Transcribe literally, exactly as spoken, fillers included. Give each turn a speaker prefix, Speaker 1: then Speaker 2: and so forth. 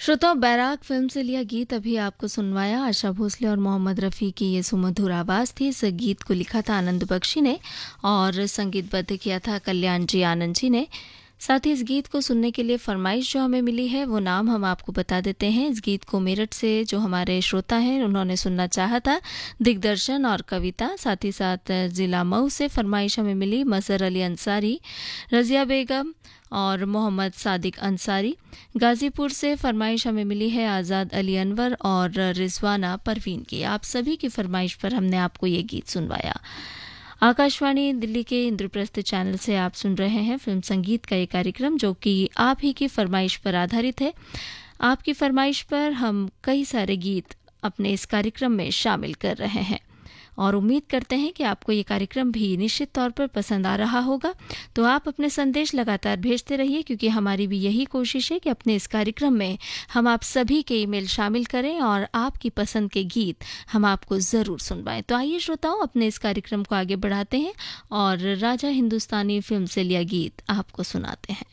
Speaker 1: श्रोताओं, बैराग फिल्म से लिया गीत अभी आपको सुनवाया। आशा भोसले और मोहम्मद रफ़ी की ये सुमधुर आवाज़ थी। इस गीत को लिखा था आनंद बख्शी ने और संगीतबद्ध किया था कल्याण जी आनंद जी ने। साथ ही इस गीत को सुनने के लिए फरमाइश जो हमें मिली है वो नाम हम आपको बता देते हैं। इस गीत को मेरठ से जो हमारे श्रोता हैं उन्होंने सुनना चाहा था, दिग्दर्शन और कविता। साथ ही साथ ज़िला मऊ से फरमाइश हमें मिली मज़हर अली अंसारी, रज़िया बेगम और मोहम्मद सादिक अंसारी। गाज़ीपुर से फरमाइश हमें मिली है आज़ाद अली अनवर और रिजवाना परवीन की। आप सभी की फरमाइश पर हमने आपको ये गीत सुनवाया। आकाशवाणी दिल्ली के इंद्रप्रस्थ चैनल से आप सुन रहे हैं फिल्म संगीत का ये कार्यक्रम, जो कि आप ही की फरमाइश पर आधारित है। आपकी फरमाइश पर हम कई सारे गीत अपने इस कार्यक्रम में शामिल कर रहे हैं और उम्मीद करते हैं कि आपको ये कार्यक्रम भी निश्चित तौर पर पसंद आ रहा होगा। तो आप अपने संदेश लगातार भेजते रहिए, क्योंकि हमारी भी यही कोशिश है कि अपने इस कार्यक्रम में हम आप सभी के ईमेल शामिल करें और आपकी पसंद के गीत हम आपको ज़रूर सुनवाएं। तो आइए श्रोताओं, अपने इस कार्यक्रम को आगे बढ़ाते हैं और राजा हिंदुस्तानी फिल्म से लिया गीत आपको सुनाते हैं।